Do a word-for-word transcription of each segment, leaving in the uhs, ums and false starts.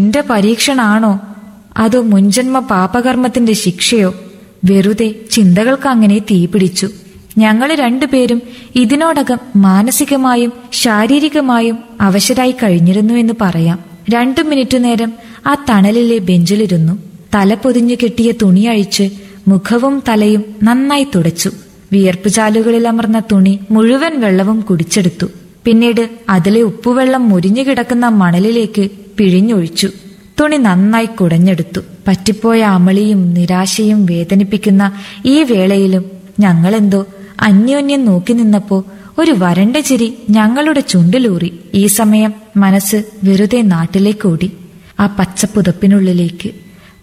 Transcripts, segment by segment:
എന്റെ പരീക്ഷണാണോ അതോ മുൻജന്മ പാപകർമ്മത്തിന്റെ ശിക്ഷയോ? വെറുതെ ചിന്തകൾക്ക് അങ്ങനെ തീപിടിച്ചു. ഞങ്ങള് രണ്ടുപേരും ഇതിനോടകം മാനസികമായും ശാരീരികമായും അവശരായി കഴിഞ്ഞിരുന്നു എന്ന് പറയാം. രണ്ടു മിനിറ്റു നേരം ആ തണലിലെ ബെഞ്ചിലിരുന്നു. തല പൊതിഞ്ഞു കെട്ടിയ തുണി അഴിച്ച് മുഖവും തലയും നന്നായി തുടച്ചു. വിയർപ്പുചാലുകളിൽ അമർന്ന തുണി മുഴുവൻ വെള്ളവും കുടിച്ചെടുത്തു. പിന്നീട് അതിലെ ഉപ്പുവെള്ളം മുരിഞ്ഞു കിടക്കുന്ന മണലിലേക്ക് പിഴിഞ്ഞൊഴിച്ചു. തുണി നന്നായി കുടഞ്ഞെടുത്തു. പറ്റിപ്പോയ അമളിയും നിരാശയും വേദനിപ്പിക്കുന്ന ഈ വേളയിലും ഞങ്ങളെന്തോ അന്യോന്യം നോക്കി നിന്നപ്പോ ഒരു വരണ്ട ചിരി ഞങ്ങളുടെ ചുണ്ടിലൂറി. ഈ സമയം മനസ്സ് വെറുതെ നാട്ടിലേക്കോടി. ആ പച്ചപ്പുതപ്പിനുള്ളിലേക്ക്,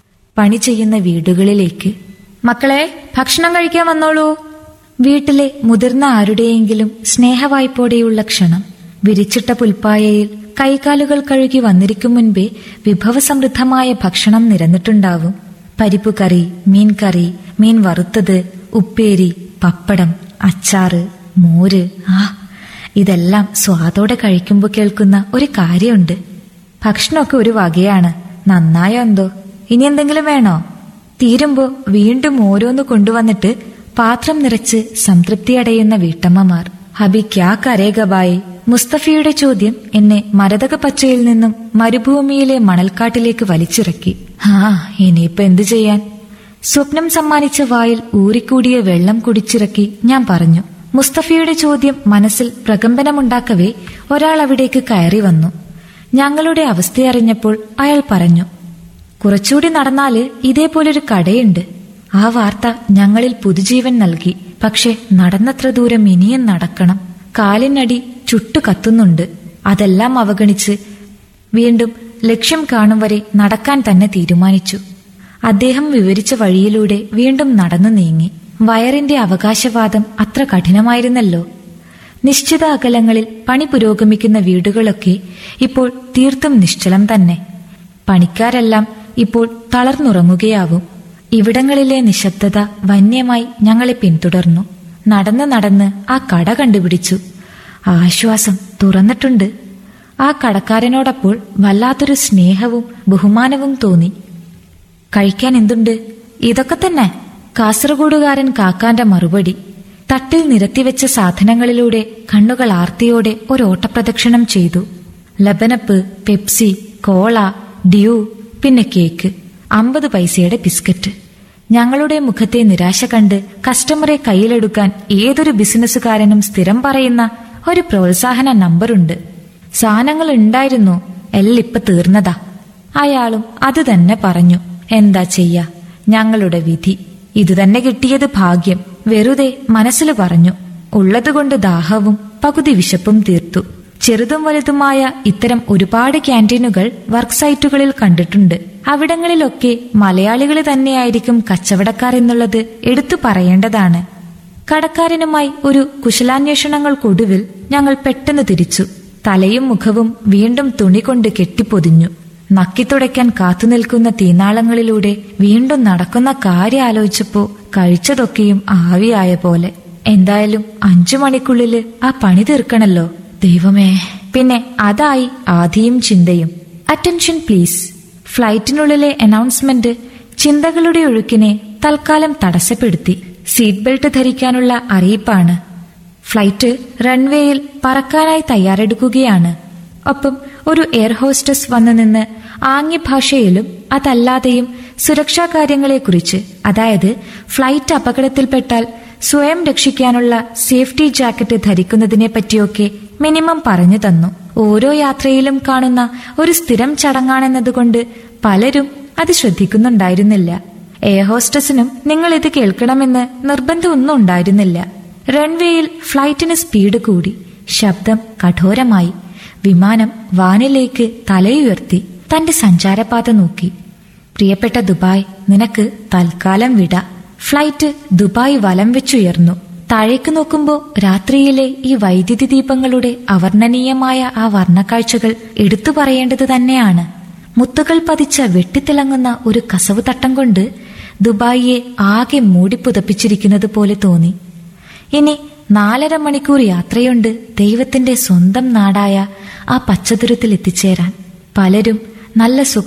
പണി ചെയ്യുന്ന വീടുകളിലേക്ക്. മക്കളെ, ഭക്ഷണം കഴിക്കാൻ വന്നോളൂ. വീട്ടിലെ മുതിർന്ന ആരുടെയെങ്കിലും സ്നേഹവായ്പോടെയുള്ള ക്ഷണം. വിരിച്ചിട്ട പുൽപ്പായയിൽ കൈകാലുകൾ കഴുകി വന്നിരിക്കും മുൻപേ വിഭവസമൃദ്ധമായ ഭക്ഷണം നിരന്നിട്ടുണ്ടാവും. പരിപ്പുകറി, മീൻ കറി, മീൻ വറുത്തത്, ഉപ്പേരി, പപ്പടം, അച്ചാറ്, മോര്. ആ ഇതെല്ലാം സ്വാദോടെ കഴിക്കുമ്പോൾ കേൾക്കുന്ന ഒരു കാര്യമുണ്ട്. ഭക്ഷണമൊക്കെ ഒരു വകയാണ്. നന്നായോ എന്തോ? ഇനി എന്തെങ്കിലും വേണോ? തീരുമ്പോ വീണ്ടും ഓരോന്ന് കൊണ്ടുവന്നിട്ട് പാത്രം നിറച്ച് സംതൃപ്തിയടയുന്ന വീട്ടമ്മമാർ. ഹബി ക്യാ കരേഗ ബായി? മുസ്തഫയുടെ ചോദ്യം എന്നെ മരതക പച്ചയിൽ നിന്നും മരുഭൂമിയിലെ മണൽക്കാട്ടിലേക്ക് വലിച്ചിറക്കി. ആ ഇനിയിപ്പോ എന്തു ചെയ്യാൻ? സ്വപ്നം സമ്മാനിച്ച വായിൽ ഊറിക്കൂടിയ വെള്ളം കുടിച്ചിറക്കി ഞാൻ പറഞ്ഞു. മുസ്തഫയുടെ ചോദ്യം മനസ്സിൽ പ്രകമ്പനമുണ്ടാക്കവേ ഒരാൾ അവിടേക്ക് കയറി വന്നു. ഞങ്ങളുടെ അവസ്ഥയറിഞ്ഞപ്പോൾ അയാൾ പറഞ്ഞു, കുറച്ചുകൂടി നടന്നാല് ഇതേപോലൊരു കടയുണ്ട്. ആ വാർത്ത ഞങ്ങളിൽ പുതുജീവൻ നൽകി. പക്ഷെ നടന്നത്ര ദൂരം ഇനിയും നടക്കണം. കാലിനടി ചുട്ടു കത്തുന്നുണ്ട്. അതെല്ലാം അവഗണിച്ച് വീണ്ടും ലക്ഷ്യം കാണും വരെ നടക്കാൻ തന്നെ തീരുമാനിച്ചു. അദ്ദേഹം വിവരിച്ച വഴിയിലൂടെ വീണ്ടും നടന്നു നീങ്ങി. വയറിന്റെ അവകാശവാദം അത്ര കഠിനമായിരുന്നല്ലോ. നിശ്ചിത അകലങ്ങളിൽ പണി പുരോഗമിക്കുന്ന വീടുകളൊക്കെ ഇപ്പോൾ തീർത്തും നിശ്ചലം തന്നെ. പണിക്കാരെല്ലാം ഇപ്പോൾ തളർന്നുറങ്ങുകയാവും. ഇവിടങ്ങളിലെ നിശബ്ദത വന്യമായി ഞങ്ങളെ പിന്തുടർന്നു. നടന്ന് നടന്ന് ആ കട കണ്ടുപിടിച്ചു. ആശ്വാസം, തുറന്നിട്ടുണ്ട്. ആ കടക്കാരനോടപ്പോൾ വല്ലാത്തൊരു സ്നേഹവും ബഹുമാനവും തോന്നി. കഴിക്കാൻ എന്തുണ്ട്? ഇതൊക്കെ തന്നെ, കാസർഗോഡുകാരൻ കാക്കാന്റെ മറുപടി. തട്ടിൽ നിരത്തിവെച്ച സാധനങ്ങളിലൂടെ കണ്ണുകൾ ആർത്തിയോടെ ഒരോട്ടപ്രദക്ഷിണം ചെയ്തു. ലബനപ്പ്, പെപ്സി, കോള, ഡ്യൂ, പിന്നെ കേക്ക്, അമ്പത് പൈസയുടെ ബിസ്ക്കറ്റ്. ഞങ്ങളുടെ മുഖത്തെ നിരാശ കണ്ട് കസ്റ്റമറെ കയ്യിലെടുക്കാൻ ഏതൊരു ബിസിനസ്സുകാരനും സ്ഥിരം പറയുന്ന ഒരു പ്രോത്സാഹന നമ്പറുണ്ട്. സാധനങ്ങൾ ഉണ്ടായിരുന്നു, എല്ലാം ഇപ്പൊ തീർന്നതാ. അയാളും അത് തന്നെ പറഞ്ഞു. എന്താ ചെയ്യാ, ഞങ്ങളുടെ വിധി. ഇതുതന്നെ കിട്ടിയത് ഭാഗ്യം. വെറുതെ മനസ്സിൽ പറഞ്ഞു. ഉള്ളതുകൊണ്ട് ദാഹവും പകുതി വിശപ്പും തീർത്തു. ചെറുതും വലുതുമായ ഇത്തരം ഒരുപാട് ക്യാൻറ്റീനുകൾ വർക്ക് സൈറ്റുകളിൽ കണ്ടിട്ടുണ്ട്. അവിടങ്ങളിലൊക്കെ മലയാളികൾ തന്നെയായിരിക്കും കച്ചവടക്കാർ എന്നുള്ളത് എടുത്തു പറയേണ്ടതാണ്. കടക്കാരനുമായി ഒരു കുശലാന്വേഷണങ്ങൾക്കൊടുവിൽ ഞങ്ങൾ പെട്ടെന്ന് തിരിച്ചു. തലയും മുഖവും വീണ്ടും തുണി കൊണ്ട് കെട്ടിപ്പൊതിഞ്ഞു. നക്കിത്തുടയ്ക്കാൻ കാത്തുനിൽക്കുന്ന തീനാളങ്ങളിലൂടെ വീണ്ടും നടക്കുന്ന കാര്യം ആലോചിച്ചപ്പോ കഴിച്ചതൊക്കെയും ആവിയായ പോലെ. എന്തായാലും അഞ്ചു മണിക്കുള്ളില് ആ പണി തീർക്കണല്ലോ. ദൈവമേ. പിന്നെ അതായി ആദിയും ചിന്തയും. Attention please. ഫ്ലൈറ്റിനുള്ളിലെ അനൗൺസ്മെന്റ് ചിന്തകളുടെ ഒഴുക്കിനെ തൽക്കാലം തടസ്സപ്പെടുത്തി. സീറ്റ് ബെൽറ്റ് ധരിക്കാനുള്ള അറിയിപ്പാണ്. ഫ്ലൈറ്റ് റൺവേയിൽ പറക്കാനായി തയ്യാറെടുക്കുകയാണ്. ഒപ്പം ഒരു എയർ ഹോസ്റ്റസ് വന്നു നിന്ന് ആംഗ്യഭാഷയിലും അതല്ലാതെയും സുരക്ഷാ കാര്യങ്ങളെക്കുറിച്ച്, അതായത് ഫ്ലൈറ്റ് അപകടത്തിൽപ്പെട്ടാൽ സ്വയം രക്ഷിക്കാനുള്ള സേഫ്റ്റി ജാക്കറ്റ് ധരിക്കുന്നതിനെ പറ്റിയൊക്കെ മിനിമം പറഞ്ഞു തന്നു. ഓരോ യാത്രയിലും കാണുന്ന ഒരു സ്ഥിരം ചടങ്ങാണെന്നതുകൊണ്ട് പലരും അത് ശ്രദ്ധിക്കുന്നുണ്ടായിരുന്നില്ല. എയർ ഹോസ്റ്റസിനും നിങ്ങൾ ഇത് കേൾക്കണമെന്ന് നിർബന്ധമൊന്നും ഉണ്ടായിരുന്നില്ല. റൺവേയിൽ ഫ്ലൈറ്റിന് സ്പീഡ് കൂടി. ശബ്ദം കഠോരമായി. വിമാനം വാനിലേക്ക് തലയുയർത്തി തന്റെ സഞ്ചാരപാത നോക്കി. പ്രിയപ്പെട്ട ദുബായ്, നിനക്ക് തൽക്കാലം വിട. ഫ്ലൈറ്റ് ദുബായ് വലം വെച്ചുയർന്നു. താഴേക്ക് നോക്കുമ്പോൾ രാത്രിയിലെ ഈ വൈദ്യുതി ദീപങ്ങളുടെ അവർണ്ണനീയമായ ആ വർണ്ണക്കാഴ്ചകൾ എടുത്തു പറയേണ്ടത് തന്നെയാണ്. മുത്തുകൾ പതിച്ച വെട്ടിത്തിളങ്ങുന്ന ഒരു കസവു തട്ടം കൊണ്ട് ദുബായിയെ ആകെ മൂടിപ്പുതപ്പിച്ചിരിക്കുന്നത് പോലെ തോന്നി. ഇനി നാലര മണിക്കൂർ യാത്രയുണ്ട് ദൈവത്തിന്റെ സ്വന്തം നാടായ ആ പച്ചതുരുത്തിൽ എത്തിച്ചേരാൻ. പലരും നല്ല